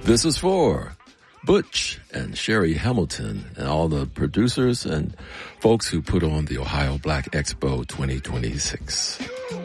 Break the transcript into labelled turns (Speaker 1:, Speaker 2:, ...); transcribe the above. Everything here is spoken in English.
Speaker 1: This is for Butch and Sherry Hamilton and all the producers and folks who put on the Ohio Black Expo 2026.